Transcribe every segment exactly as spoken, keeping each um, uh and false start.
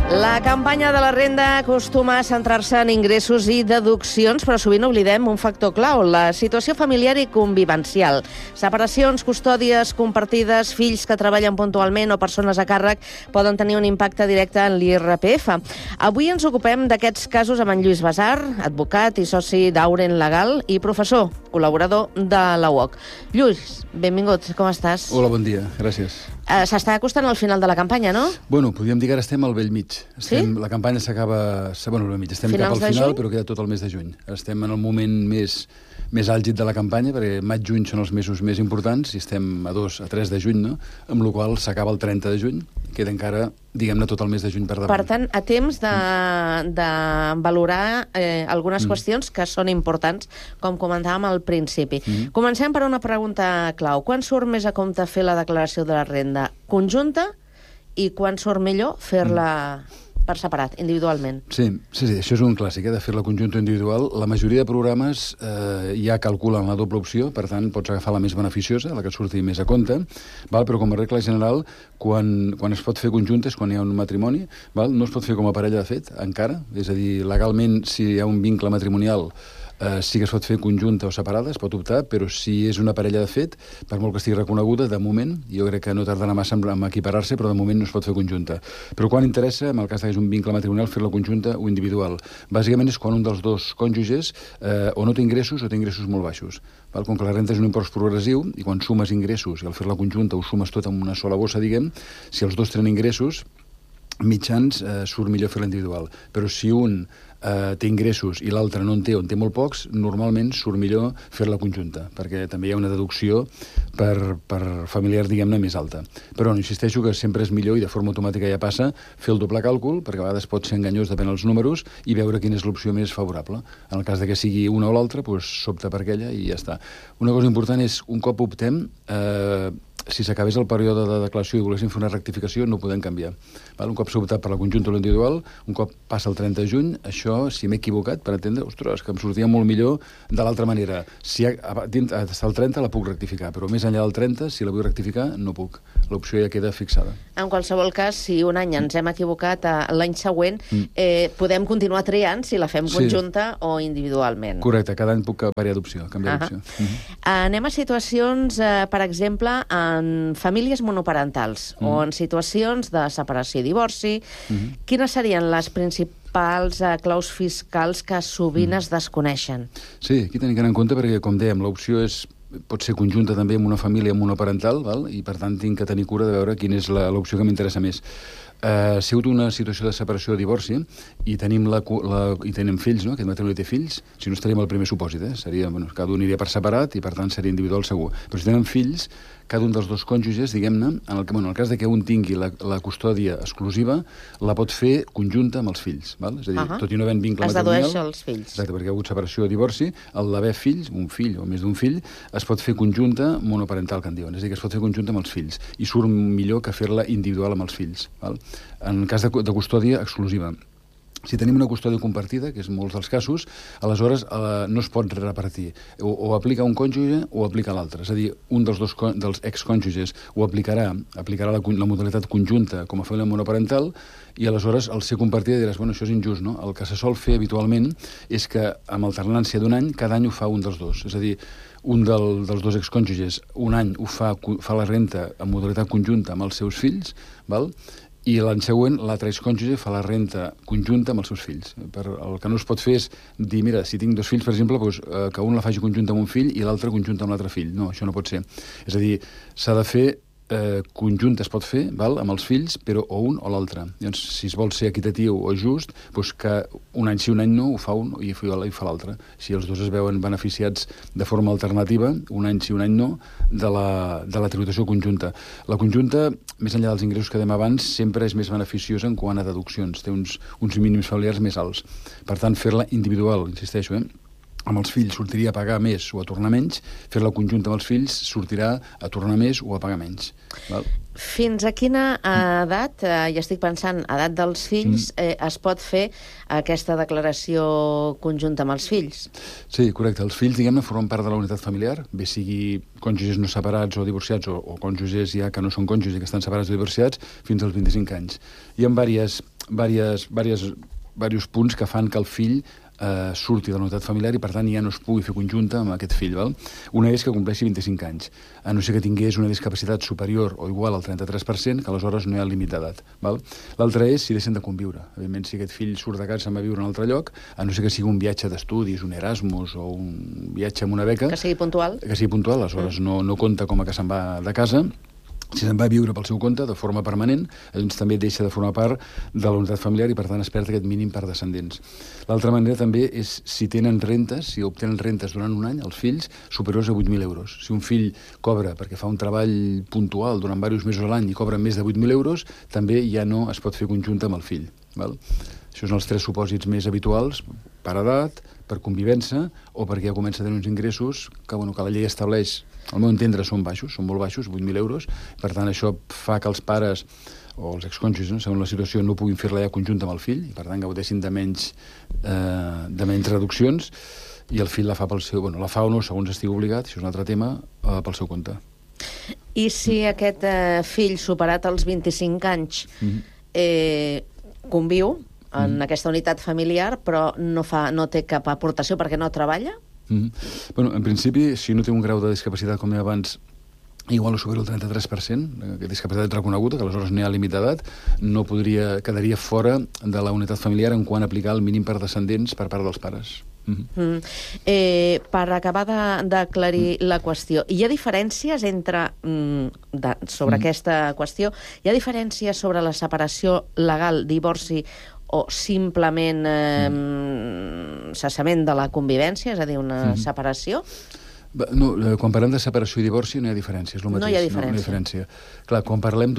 La campanya de la renda acostuma a centrar-se en ingressos i deduccions, però sovint oblidem un factor clau, la situació familiar i convivencial. Separacions, custòdies compartides, fills que treballen puntualment o persones a càrrec poden tenir un impacte directe en l'I R P F. Avui ens ocupem d'aquests casos amb en Lluís Basar, advocat i soci d'Auren Legal i professor, col·laborador de la U O C. Lluís, benvingut, com estàs? Hola, bon dia, gràcies. Uh, S'està acostant al final de la campanya, no? Bueno, podríem dir que ara estem al bell mig. Estem, Sí? La campanya s'acaba... Bueno, al bell mig. Estem Finals cap al de final, juny? però queda tot el mes de juny. Estem en el moment més, més àlgid de la campanya, perquè maig-juny són els mesos més importants, i estem a dos, a tres de juny, no? Amb la qual cosa s'acaba el trenta de juny. Queda encara, diguem-ne, tot el mes de juny per davant. Per tant, a temps de, de valorar eh, algunes mm. qüestions que són importants, com comentàvem al principi. Mm. Comencem per una pregunta clau. Quan surt més a compte fer la declaració de la renda conjunta i quan surt millor fer-la mm. per separat, individualment? Sí, sí, sí, això és un clàssic, eh, de fer la conjunta individual. La majoria de programes eh, ja calculen la doble opció, per tant, pots agafar la més beneficiosa, la que et surti més a compte, val? Però com a regla general, quan, quan es pot fer conjunta és quan hi ha un matrimoni, val? No es pot fer com a parella de fet, encara, és a dir, legalment, si hi ha un vincle matrimonial, Uh, sí que es pot fer conjunta o separada, es pot optar, però si és una parella de fet, per molt que estigui reconeguda, de moment, jo crec que no tardarà massa en, en equiparar-se, però de moment no es pot fer conjunta. Però quan interessa, en el cas que és un vincle matrimonial, fer-la conjunta o individual. Bàsicament és quan un dels dos cònjuges eh, o no té ingressos o té ingressos molt baixos. Val? Com que la renta és un impost progressiu, i quan sumes ingressos i al fer-la conjunta ho sumes tot en una sola bossa, diguem, si els dos tenen ingressos, mitjans eh, surt millor fer-la individual. Però si un eh, té ingressos i l'altre no en té o en té molt pocs, normalment surt millor fer-la conjunta, perquè també hi ha una deducció per, per familiar, diguem-ne, més alta. Però no, insisteixo que sempre és millor, i de forma automàtica ja passa, fer el doble càlcul, perquè a vegades pot ser enganyós, depèn dels números, i veure quina és l'opció més favorable. En el cas de que sigui una o l'altra, doncs s'opta per aquella i ja està. Una cosa important és, un cop optem, eh, si s'acabés el període de declaració i volguéssim fer una rectificació, no ho podem canviar. Val? Un cop s'ha optat per la conjunta o l'individual, un cop passa el trenta de juny, això, si m'he equivocat, per entendre, ostres, que em sortia molt millor de l'altra manera. Si ha, fins al trenta la puc rectificar, però més enllà del trenta, si la vull rectificar, no puc. L'opció ja queda fixada. En qualsevol cas, si un any ens hem equivocat l'any següent, mm. eh, podem continuar triant si la fem conjunta sí. o individualment. Correcte, cada any puc variar d'opció, canviar d'opció. Uh -huh. uh, anem a situacions, eh, per exemple, en famílies monoparentals mm. o en situacions de separació i divorci. Mm -hmm. Quines serien les principals eh, claus fiscals que sovint mm. es desconeixen? Sí, aquí tenim que anar en compte perquè, com dèiem, l'opció és pot ser conjunta també amb una família monoparental, val? I per tant tinc que tenir cura de veure quina és l'opció que m'interessa més. Uh, si hi ha hagut una situació de separació o divorci i tenim, la, la, i tenim fills, no? Aquest matrimoni té fills, si no estaríem al primer supòsit, eh? Seria, bueno, cada un aniria per separat i per tant seria individual segur. Però si tenen fills, cada un dels dos cònjuges, diguem-ne, en, el, bueno, en el cas de que un tingui la, la custòdia exclusiva, la pot fer conjunta amb els fills, val? És a dir, uh -huh. tot i no havent vincle es matrimonial... Es dedueix als fills. Exacte, perquè hi ha hagut separació o divorci, el d'haver fills, un fill o més d'un fill, es pot fer conjunta monoparental, que en diuen. És a dir, que es pot fer conjunta amb els fills. I surt millor que fer-la individual amb els fills, val? En cas de, de custòdia exclusiva. Si tenim una custòdia compartida, que és molts dels casos, aleshores eh, no es pot repartir. O, o aplica un cònjuge o aplica l'altre. És a dir, un dels dos dels excònjuges ho aplicarà, aplicarà la, la modalitat conjunta com a família monoparental, i aleshores, al ser compartida, diràs, bueno, això és injust, no? El que se sol fer habitualment és que, amb alternància d'un any, cada any ho fa un dels dos. És a dir, un del, dels dos excònjuges un any ho fa, fa la renta en modalitat conjunta amb els seus fills, val? I l'any següent l'altre excònjuge fa la renta conjunta amb els seus fills. Per, el que no es pot fer és dir, mira, si tinc dos fills, per exemple, doncs, eh, que un la faci conjunta amb un fill i l'altre conjunta amb l'altre fill. No, això no pot ser. És a dir, s'ha de fer eh, conjunta, es pot fer, val, amb els fills, però o un o l'altre. Llavors, si es vol ser equitatiu o just, doncs que un any sí, un any no, ho fa un i fa l'altre. Si els dos es veuen beneficiats de forma alternativa, un any sí, un any no, de la, de la tributació conjunta. La conjunta, més enllà dels ingressos que dèiem abans, sempre és més beneficiosa en quant a deduccions. Té uns, uns mínims familiars més alts. Per tant, fer-la individual, insisteixo, eh? amb els fills sortiria a pagar més o a tornar menys, fer-la conjunta amb els fills sortirà a tornar més o a pagar menys. Val? Fins a quina edat, eh, ja estic pensant, edat dels fills, eh, es pot fer aquesta declaració conjunta amb els fills? Sí, correcte. Els fills, diguem-ne, formen part de la unitat familiar, bé sigui cònjuges no separats o divorciats, o, o cònjuges ja que no són cònjuges i que estan separats o divorciats, fins als vint-i-cinc anys. Hi ha diverses diversos, diversos, diversos punts que fan que el fill eh, surti de la unitat familiar i, per tant, ja no es pugui fer conjunta amb aquest fill. Val? Una és que compleixi vint-i-cinc anys, a no ser que tingués una discapacitat superior o igual al trenta-tres per cent, que aleshores no hi ha límit d'edat. L'altre és si deixen de conviure. Evidentment, si aquest fill surt de casa i se'n va a viure a un altre lloc, a no ser que sigui un viatge d'estudis, un Erasmus o un viatge amb una beca... Que sigui puntual. Que sigui puntual, aleshores mm. no, no compta com a que se'n va de casa. Si se'n va a viure pel seu compte, de forma permanent, doncs també deixa de formar part de la unitat familiar i, per tant, es perd aquest mínim per descendents. L'altra manera també és si tenen rentes, si obtenen rentes durant un any, els fills, superiors a vuit mil euros. Si un fill cobra perquè fa un treball puntual durant diversos mesos a l'any i cobra més de vuit mil euros, també ja no es pot fer conjunta amb el fill. Val? Això són els tres supòsits més habituals, per edat, per convivència o perquè ja comença a tenir uns ingressos que, bueno, que la llei estableix, al meu entendre, són baixos, són molt baixos, vuit mil euros. Per tant, això fa que els pares o els excònjuges, no, segons la situació, no puguin fer-la ja conjunta amb el fill i, per tant, gaudeixin de menys, eh, de menys reduccions i el fill la fa pel seu... Bueno, la fa o no, segons estigui obligat, això és un altre tema, eh, pel seu compte. I si aquest eh, fill, superat els vint-i-cinc anys, mm-hmm. eh, conviu en mm. aquesta unitat familiar, però no, fa, no té cap aportació perquè no treballa? Mm-hmm. Bueno, en principi, si no té un grau de discapacitat, com deia abans, igual o supera el trenta-tres per cent, que discapacitat reconeguda, que aleshores no hi ha límit d'edat, no podria, quedaria fora de la unitat familiar en quant a aplicar el mínim per descendents per part dels pares. Mm-hmm. Mm. Eh, per acabar d'aclarir mm. la qüestió, hi ha diferències entre mm, de, sobre mm. aquesta qüestió, hi ha diferències sobre la separació legal, divorci o simplement eh, mm. cessament de la convivència, és a dir, una mm. separació? No, quan parlem de separació i divorci no hi ha diferència, és el mateix. No hi ha diferència. No, no hi ha diferència. Clar, quan parlem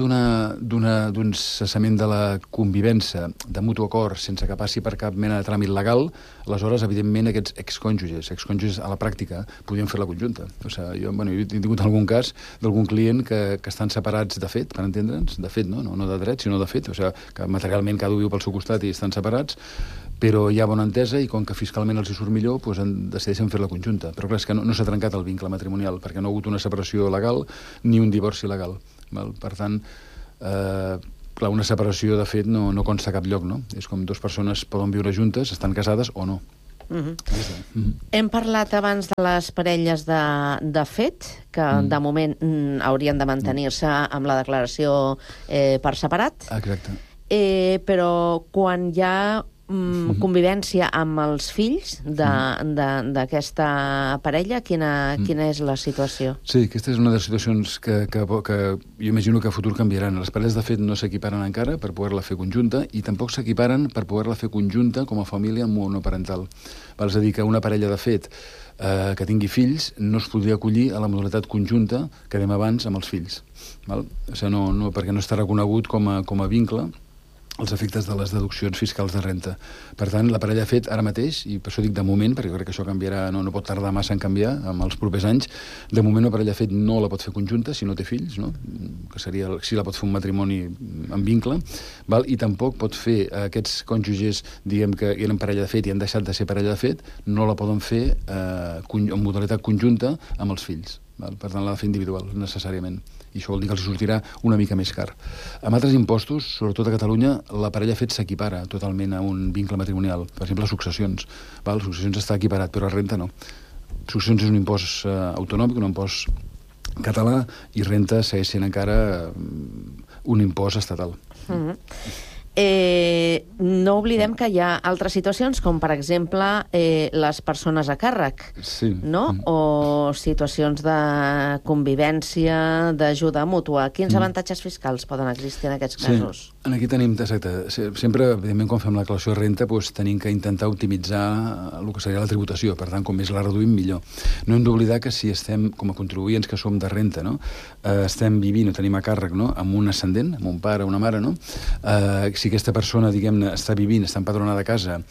d'un cessament de la convivència de mutu acord sense que passi per cap mena de tràmit legal, aleshores, evidentment, aquests excònjuges, excònjuges a la pràctica, podien fer la conjunta. O sigui, jo, bueno, jo he tingut algun cas d'algun client que, que estan separats de fet, per entendre'ns, de fet, no? no? No de dret, sinó de fet, o sigui, que materialment cada un viu pel seu costat i estan separats, però hi ha bona entesa i com que fiscalment els hi surt millor, doncs decideixen fer la conjunta. Però clar, és que no, no s'ha trencat el vincle matrimonial, perquè no ha hagut una separació legal ni un divorci legal. Val? Per tant, eh, clar, una separació, de fet, no, no consta a cap lloc, no? És com dues persones poden viure juntes, estan casades o no. Uh-huh. Uh-huh. Hem parlat abans de les parelles de, de fet, que uh-huh. de moment mm, haurien de mantenir-se amb la declaració eh, per separat. Exacte. Eh, però quan hi ha Mm, convivència amb els fills d'aquesta parella, quina, quina és la situació? Sí, aquesta és una de les situacions que, que, que jo imagino que a futur canviaran. Les parelles, de fet, no s'equiparen encara per poder-la fer conjunta i tampoc s'equiparen per poder-la fer conjunta com a família monoparental. Val? És a dir, que una parella, de fet, eh, que tingui fills no es podria acollir a la modalitat conjunta que dèiem abans amb els fills. Val? O sigui, no, no, perquè no està reconegut com a, com a vincle els efectes de les deduccions fiscals de renta. Per tant, la parella ha fet ara mateix, i per això dic de moment, perquè crec que això canviarà, no, no pot tardar massa en canviar en els propers anys, de moment la parella ha fet no la pot fer conjunta si no té fills, no? Que seria, si la pot fer un matrimoni en vincle, val? I tampoc pot fer aquests cònjuges, diguem que eren parella de fet i han deixat de ser parella de fet, no la poden fer eh, en modalitat conjunta amb els fills. Val? Per tant, l'ha de fer individual, necessàriament. I això vol dir que els sortirà una mica més car. Amb altres impostos, sobretot a Catalunya, la parella fet s'equipara totalment a un vincle matrimonial. Per exemple, successions. Val? Successions està equiparat, però renta no. Successions és un impost eh, autonòmic, un impost català, i renta segueix sent encara eh, un impost estatal. Mm-hmm. Eh, no oblidem que hi ha altres situacions, com per exemple eh, les persones a càrrec, sí. no? O situacions de convivència, d'ajuda mútua. Quins mm. avantatges fiscals poden existir en aquests casos? Sí. Aquí tenim, exacte, sempre, evidentment, quan fem la declaració de renta, doncs, tenim que intentar optimitzar el que seria la tributació. Per tant, com més la reduïm, millor. No hem d'oblidar que si estem, com a contribuents que som de renta, no? eh, estem vivint o tenim a càrrec, no? Amb un ascendent, amb un pare o una mare, no? Eh, si aquesta persona, diguem-ne, està vivint, està empadronada a casa,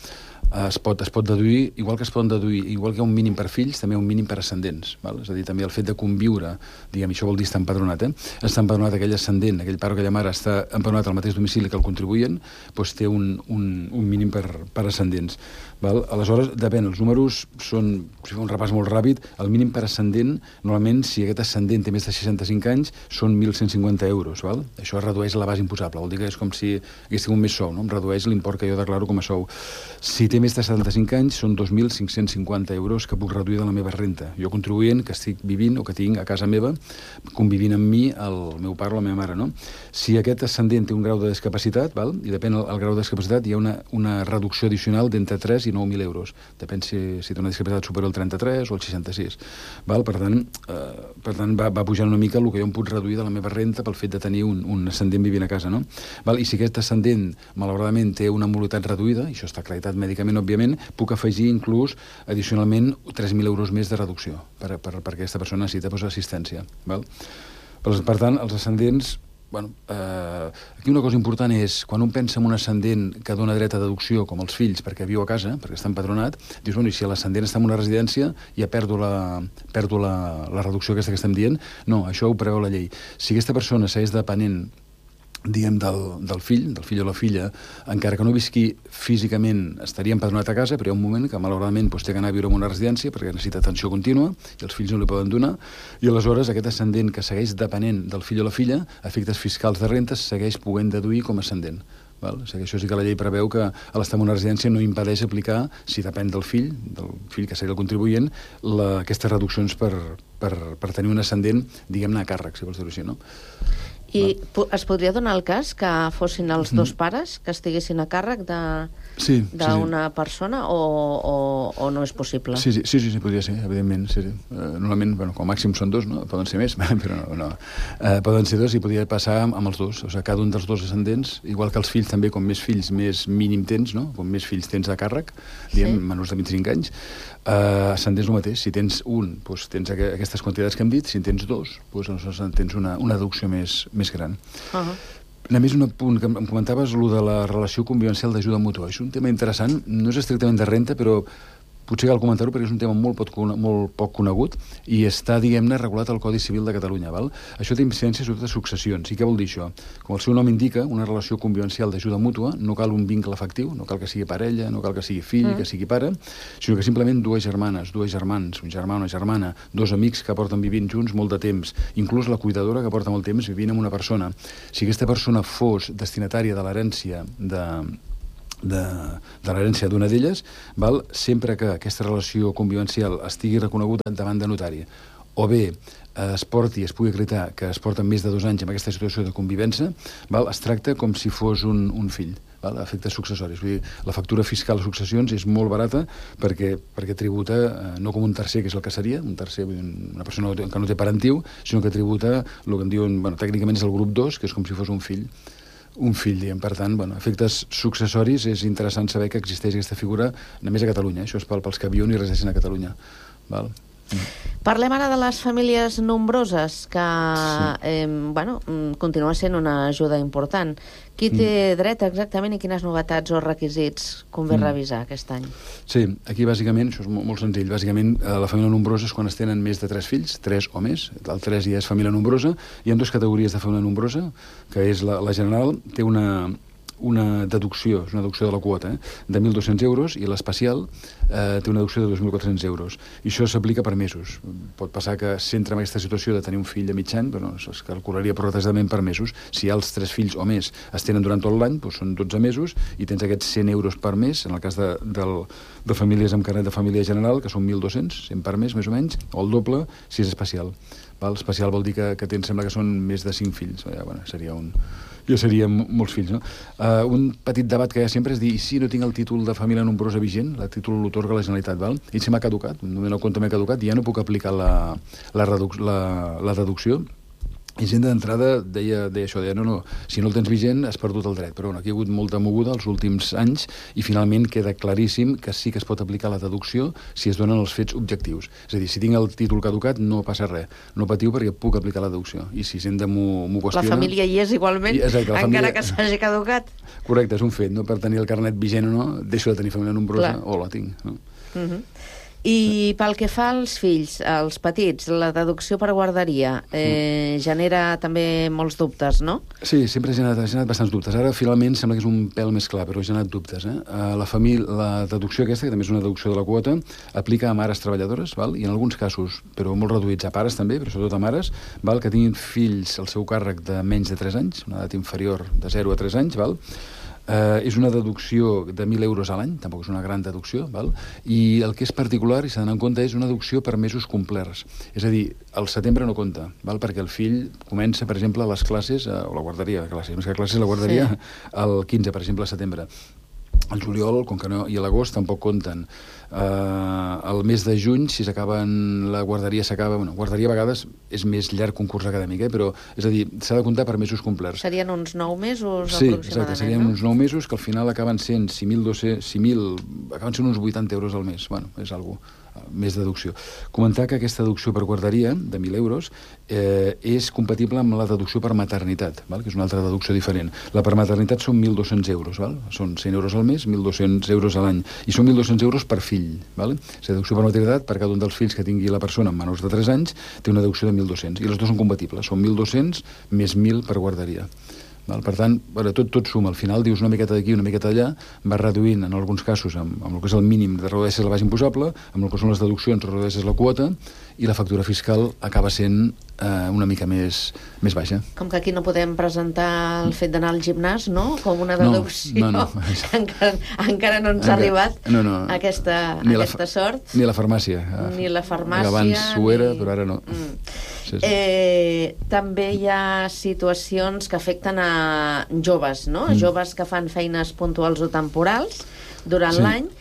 es pot, es pot deduir, igual que es poden deduir, igual que hi ha un mínim per fills, també hi ha un mínim per ascendents. Val? És a dir, també el fet de conviure, diguem, això vol dir estar empadronat, eh? Està empadronat aquell ascendent, aquell pare o aquella mare està empadronat al mateix domicili que el contribuent, doncs té un, un, un mínim per, per ascendents. Val? Aleshores, depèn, els números són, si fa un repàs molt ràpid, el mínim per ascendent, normalment, si aquest ascendent té més de seixanta-cinc anys, són mil cent cinquanta euros. Val? Això redueix la base imposable, vol dir que és com si hagués tingut més sou, no? Em redueix l'import que jo declaro com a sou. Si té més de setanta-cinc anys, són dos mil cinc-cents cinquanta euros que puc reduir de la meva renta. Jo contribuent que estic vivint o que tinc a casa meva, convivint amb mi el meu pare o la meva mare, no? Si aquest ascendent té un grau de discapacitat, val? I depèn del grau de discapacitat, hi ha una, una reducció addicional d'entre tres i nou mil euros. Depèn si, si té una discapacitat superior al trenta-tres o al seixanta-sis. Val? Per tant, eh, per tant va, va pujant una mica el que jo em puc reduir de la meva renta pel fet de tenir un, un ascendent vivint a casa, no? Val? I si aquest ascendent, malauradament, té una mobilitat reduïda, i això està acreditat mèdicament, òbviament, puc afegir inclús addicionalment tres mil euros més de reducció per, per, per aquesta persona necessita pues, assistència. Val? Per, per tant, els ascendents, bueno, eh, aquí una cosa important és, quan un pensa en un ascendent que dona dret a deducció, com els fills, perquè viu a casa, perquè està empadronat, dius, bueno, i si l'ascendent està en una residència, ja perdo la, perdo la, la reducció aquesta que estem dient? No, això ho preveu la llei. Si aquesta persona segueix depenent diguem, del, del fill, del fill o la filla, encara que no visqui físicament, estaria empadronat a casa, però hi ha un moment que malauradament doncs, té que anar a viure en una residència perquè necessita atenció contínua i els fills no li poden donar, i aleshores aquest ascendent que segueix depenent del fill o la filla, a efectes fiscals de rentes, segueix podent deduir com a ascendent. Val? O sigui, això sí que la llei preveu que a l'estar en una residència no impedeix aplicar, si depèn del fill, del fill que seria el contribuent, la, aquestes reduccions per, per, per tenir un ascendent, diguem-ne, a càrrec, si vols dir-ho així, no? I es podria donar el cas que fossin els dos pares que estiguessin a càrrec d'una sí, sí, sí. persona o, o, o no és possible? Sí, sí, sí, sí, sí podria ser, evidentment. Sí, sí. Uh, normalment, bueno, com a màxim són dos, no? Poden ser més, però no. no. Uh, poden ser dos i podria passar amb, amb els dos. O sigui, cada un dels dos ascendents, igual que els fills també, com més fills, més mínim tens, no? Com més fills tens a càrrec, diguem, sí. menors de vint-i-cinc anys, uh, ascendents el mateix. Si tens un, doncs tens aquestes quantitats que hem dit, si en tens dos, doncs tens una, una deducció més, més gran. Uh-huh. A més, un punt que em comentaves, el de la relació convivencial d'ajuda mútua. És un tema interessant, no és estrictament de renta, però potser cal comentar-ho perquè és un tema molt poc, molt poc conegut i està, diguem-ne, regulat al Codi Civil de Catalunya. Val? Això té incidència sobretot de successions. I què vol dir això? Com el seu nom indica, una relació convivencial d'ajuda mútua, no cal un vincle afectiu, no cal que sigui parella, no cal que sigui fill, mm. que sigui pare, sinó que simplement dues germanes, dues germans, un germà, una germana, dos amics que porten vivint junts molt de temps, inclús la cuidadora que porta molt temps vivint amb una persona. Si aquesta persona fos destinatària de l'herència de de, de l'herència d'una d'elles, val, sempre que aquesta relació convivencial estigui reconeguda davant de notari, o bé es porti, es pugui acreditar que es porten més de dos anys en aquesta situació de convivència, val, es tracta com si fos un, un fill, val, a efectes successoris. Vull dir, la factura fiscal a successions és molt barata perquè, perquè tributa eh, no com un tercer, que és el que seria, un tercer, vull dir, una persona que no té parentiu, sinó que tributa el que en diuen, bueno, tècnicament és el grup dos, que és com si fos un fill. un fill, diguem. Per tant, bueno, efectes successoris, és interessant saber que existeix aquesta figura només a Catalunya. Això és pels que viuen i resideixen a Catalunya. Val? Mm. Parlem ara de les famílies nombroses, que sí. eh, bueno, continua sent una ajuda important. Qui té mm. dret exactament i quines novetats o requisits convé mm. revisar aquest any? Sí, aquí bàsicament, això és molt, molt senzill, bàsicament la família nombrosa és quan es tenen més de tres fills, tres o més, el tres ja és família nombrosa. Hi ha dues categories de família nombrosa, que és la, la general, té una... una deducció, és una deducció de la quota, eh, de mil dos-cents euros, i l'especial eh, té una deducció de dos mil quatre-cents euros. I això s'aplica per mesos. Pot passar que s'entra en aquesta situació de tenir un fill a mig any, però es calcularia progressivament per mesos. Si els tres fills o més es tenen durant tot l'any, doncs són dotze mesos, i tens aquests cent euros per mes, en el cas de, de, de famílies amb carnet de família general, que són mil dos-cents, cent per mes, més o menys, o el doble, si és especial. Val? Especial vol dir que, que tens, sembla que són més de cinc fills. Ja, bueno, seria un... Ja serien molts fills, no? Uh, un petit debat que hi ha sempre és dir, si no tinc el títol de família nombrosa vigent, el títol l'otorga la Generalitat, val? I si m'ha caducat, no me compte m'ha caducat, i ja no puc aplicar la, la, reduc la, la deducció. I gent d'entrada deia, deia això, deia, no, no, si no el tens vigent has perdut el dret. Però bueno, aquí hi ha hagut molta moguda els últims anys i finalment queda claríssim que sí que es pot aplicar la deducció si es donen els fets objectius. És a dir, si tinc el títol caducat no passa res. No patiu perquè puc aplicar la deducció. I si gent de m'ho qüestiona... La família hi és igualment, I, exacte, encara família... que s'hagi caducat. Correcte, és un fet, no? Per tenir el carnet vigent o no, deixo de tenir família nombrosa Clar. o la tinc. No? Uh-huh. I pel que fa als fills, als petits, la deducció per guarderia eh, genera també molts dubtes, no? Sí, sempre ha generat, ha generat bastants dubtes. Ara, finalment, sembla que és un pèl més clar, però ha generat dubtes. Eh? La, família, la deducció aquesta, que també és una deducció de la quota, aplica a mares treballadores, val? I en alguns casos, però molt reduïts, a pares també, però sobretot a mares, val? Que tinguin fills al seu càrrec de menys de tres anys, una edat inferior de zero a tres anys, val? Uh, és una deducció de mil euros a l'any, tampoc és una gran deducció, val? I el que és particular, i s'ha d'anar en compte, és una deducció per mesos complerts. És a dir, el setembre no compta, val? Perquè el fill comença, per exemple, les classes, uh, o la guarderia, classes, més que classes, la guarderia, sí. El quinze, per exemple, de setembre. El juliol, com que no, i l'agost tampoc compten. Uh, el mes de juny, si s'acaben, la guarderia s'acaba... Bueno, guarderia a vegades és més llarg que un curs acadèmic, eh? Però, és a dir, s'ha de comptar per mesos complerts. Serien uns nou mesos, sí, aproximadament, exacte, serien no? uns nou mesos que al final acaben sent sis mil dos-cents, sis mil, acaben sent uns vuitanta euros al mes. Bueno, és algo més deducció. Comentar que aquesta deducció per guarderia, de mil euros, eh, és compatible amb la deducció per maternitat, val? Que és una altra deducció diferent. La per maternitat són mil dos-cents euros, val? Són cent euros al mes, mil dos-cents euros a l'any, i són mil dos-cents euros per fill. Val? La deducció per maternitat, per cada un dels fills que tingui la persona amb menors de tres anys, té una deducció de mil dos-cents, i les dues són compatibles, són mil dos-cents més mil per guarderia. Val? Per tant, bueno, tot, tot suma. Al final dius una miqueta d'aquí, una miqueta d'allà, va reduint, en alguns casos, amb, amb el que és el mínim de redueixes la base imposable, amb el que són les deduccions redueixes la quota, i la factura fiscal acaba sent eh, una mica més, més baixa. Com que aquí no podem presentar el fet d'anar al gimnàs, no? Com una deducció. No, no, no. encara, encara no ens ha arribat no, no. aquesta, ni aquesta la, sort. Ni la farmàcia. Ni la farmàcia. Abans ho era, ni... però ara no. Mm. Sí, sí. Eh, també hi ha situacions que afecten a joves, no? Mm. Joves que fan feines puntuals o temporals durant sí. l'any.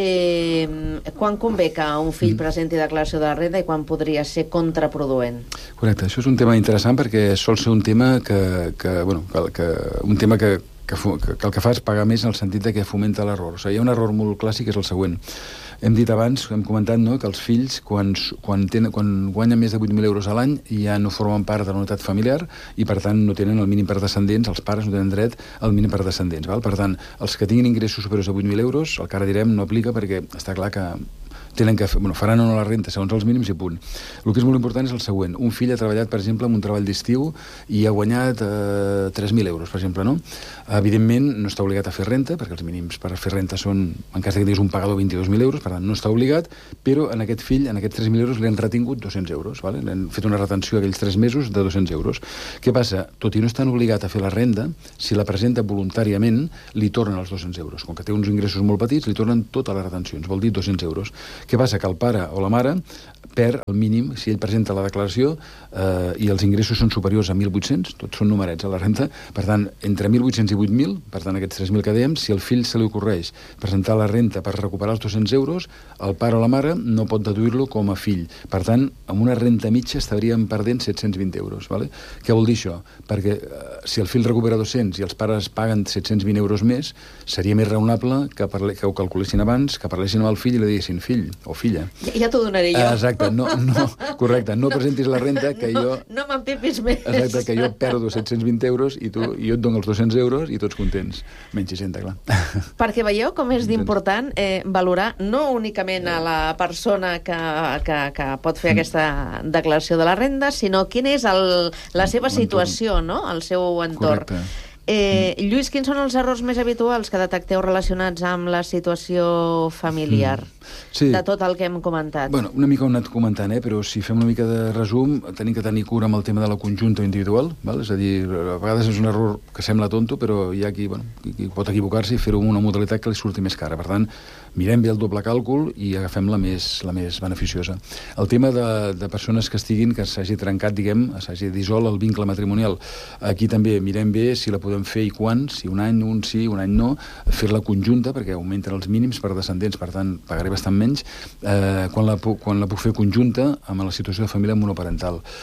Eh, quan convé que un fill mm. presenti declaració de la renda i quan podria ser contraproduent? Correcte, això és un tema interessant perquè sol ser un tema que, que, bueno, que, que un tema que, que, que, que el que fa és pagar més en el sentit de que fomenta l'error. O sigui, hi ha un error molt clàssic, que és el següent. Hem dit abans, hem comentat, no?, que els fills, quan, quan, tenen, quan guanyen més de vuit mil euros a l'any, ja no formen part de la unitat familiar i, per tant, no tenen el mínim per descendents, els pares no tenen dret al mínim per descendents. Val? Per tant, els que tinguin ingressos superiors a vuit mil euros, el que ara direm no aplica perquè està clar que tenen que fer, bueno, faran o no la renta segons els mínims i punt. El que és molt important és el següent. Un fill ha treballat, per exemple, en un treball d'estiu i ha guanyat eh, tres mil euros, per exemple, no? Evidentment, no està obligat a fer renta, perquè els mínims per fer renta són, en cas que tinguis un pagador, vint-i-dos mil euros, per tant, no està obligat, però en aquest fill, en aquests tres mil euros, li han retingut dos-cents euros, vale? Li han fet una retenció aquells tres mesos de dos-cents euros. Què passa? Tot i no estan obligat a fer la renda, si la presenta voluntàriament, li tornen els dos-cents euros. Com que té uns ingressos molt petits, li tornen totes les retencions, vol dir dos-cents euros. Què passa? Que el pare o la mare perd el mínim si ell presenta la declaració eh, i els ingressos són superiors a mil vuit-cents, tots són numerets a la renta, per tant, entre mil vuit-cents i vuit mil, per tant, aquests tres mil que dèiem, si el fill se li ocorreix presentar la renta per recuperar els dos-cents euros, el pare o la mare no pot deduir-lo com a fill. Per tant, amb una renta mitja estaríem perdent set-cents vint euros. Vale? Què vol dir això? Perquè eh, si el fill recupera dos-cents i els pares paguen set-cents vint euros més, seria més raonable que, parle, que ho calculessin abans, que parlessin amb el fill i li diguessin fill o filla. Ja, ja t'ho donaré jo. Exacte, no, no, correcte, no, no presentis la renta que no, jo... No m'empepis més. Exacte, que jo perdo set-cents vint euros i, tu, i jo et dono els dos-cents euros i tots contents. Menys seixanta, clar. Perquè veieu com és d'important eh, valorar no únicament a la persona que, que, que pot fer aquesta declaració de la renda, sinó quin és el, la seva situació, no?, el seu entorn. Correcte. Eh, Lluís, quins són els errors més habituals que detecteu relacionats amb la situació familiar? Mm. Sí. De tot el que hem comentat. Bueno, una mica ho hem anat comentant, eh? Però si fem una mica de resum, tenim que tenir cura amb el tema de la conjunta individual, val? És a dir, a vegades és un error que sembla tonto, però hi ha qui, bueno, qui, qui pot equivocar-se i fer-ho amb una modalitat que li surti més cara. Per tant, mirem bé el doble càlcul i agafem la més, la més beneficiosa. El tema de, de persones que estiguin, que s'hagi trencat, diguem, s'hagi dissolt el vincle matrimonial. Aquí també mirem bé si la podem fer i quan, si un any un sí, un any no, fer-la conjunta, perquè augmenten els mínims per descendents, per tant, pagaré bastant menys, eh, quan, la, quan la puc fer conjunta amb la situació de família monoparental.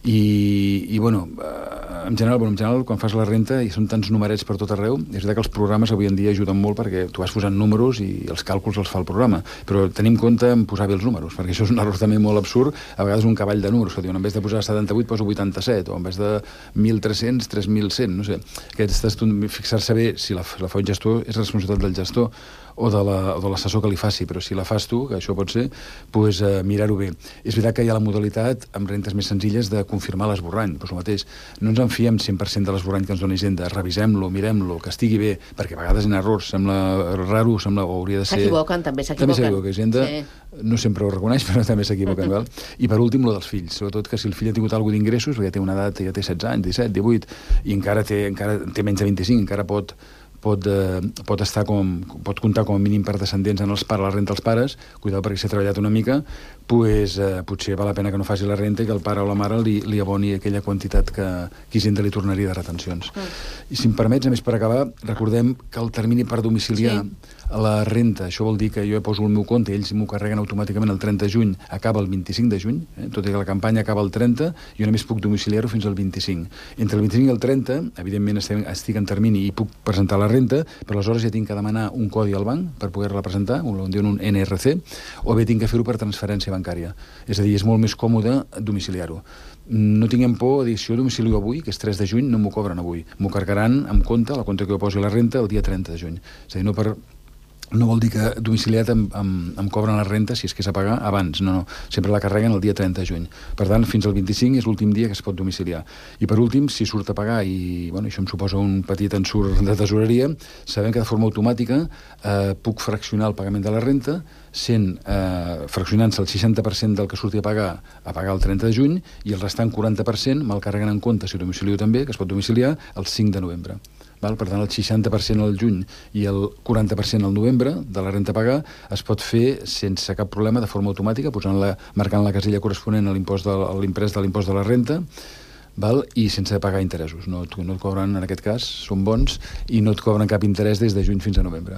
I, i bueno, en general, bueno, en general, quan fas la renta i són tants numerets per tot arreu, és veritat que els programes avui en dia ajuden molt perquè tu vas posant números i els càlculs els fa el programa, però tenim compte en posar bé els números, perquè això és un error també molt absurd, a vegades un cavall de números, que diuen, en vez de posar setanta-vuit poso vuitanta-set, o en vez de mil tres-cents, tres mil cent, no sé. Aquest, fixar-se bé si la, la fa un gestor és responsabilitat del gestor o de l'assessor que li faci, però si la fas tu, que això pot ser, doncs eh, mirar-ho bé. És veritat que hi ha la modalitat, amb rentes més senzilles, de confirmar l'esborrany, doncs el mateix. No ens en fiem cent per cent de l'esborrany que ens dona Hisenda, revisem-lo, mirem-lo, que estigui bé, perquè a vegades hi ha errors, sembla raro, sembla, o hauria de ser... S'equivoquen, també s'equivoquen. També s'equivoca, Hisenda sí. No sempre ho reconeix, però també s'equivoquen, val? I per últim, lo dels fills, sobretot que si el fill ha tingut alguna d'ingressos, perquè té una edat, ja té setze anys, disset, divuit, i encara té, encara té menys de vint-i-cinc, encara pot... Pot, eh, pot, estar com, pot comptar com a mínim per descendents en els pares, la renta als pares, cuidado perquè s'ha treballat una mica, pues, eh, potser val la pena que no faci la renta i que el pare o la mare li, li aboni aquella quantitat que, que Hisenda li tornaria de retencions. Mm. I si em permets, a més per acabar, recordem que el termini per domiciliar sí. la renta, això vol dir que jo poso el meu compte i ells m'ho carreguen automàticament el trenta de juny, acaba el vint-i-cinc de juny, eh? Tot i que la campanya acaba el trenta, jo només puc domiciliar-ho fins al vint-i-cinc. Entre el vint-i-cinc i el trenta, evidentment estem, estic en termini i puc presentar la renta, però aleshores ja tinc que demanar un codi al banc per poder-la presentar, un, un N R C, o bé tinc que fer-ho per transferència bancària. És a dir, és molt més còmode domiciliar-ho. No tinguem por a dir, si jo domicilio avui, que és tres de juny, no m'ho cobren avui. M'ho carregaran amb compte, la compte que jo posi la renta, el dia trenta de juny. És a dir, no per... No vol dir que domiciliat em, em, em cobren la renta, si és que és a pagar, abans. No, no. Sempre la carreguen el dia trenta de juny. Per tant, fins al vint-i-cinc és l'últim dia que es pot domiciliar. I per últim, si surt a pagar, i bueno, això em suposa un petit ensurt de tesoreria, sabem que de forma automàtica eh, puc fraccionar el pagament de la renta, sent, eh, fraccionant-se el seixanta per cent del que surti a pagar, a pagar el trenta de juny, i el restant quaranta per cent me'l carreguen en compte, si domicilio també, que es pot domiciliar, el cinc de novembre. Val? Per tant, el seixanta per cent al juny i el quaranta per cent al novembre de la renta a pagar es pot fer sense cap problema, de forma automàtica, posant la, marcant la casella corresponent a l'impost de, a l'imprès de l'impost de la renta, val? I sense pagar interessos. No, no et cobren, en aquest cas, són bons, i no et cobren cap interès des de juny fins a novembre.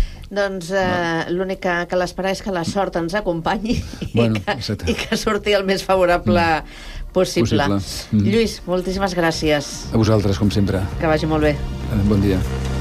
Doncs eh, l'únic que cal esperar és que la sort ens acompanyi bueno, i, que, i que surti el més favorable mm. possible. possible. Mm. Lluís, moltíssimes gràcies. A vosaltres, com sempre. Que vagi molt bé. Bon dia.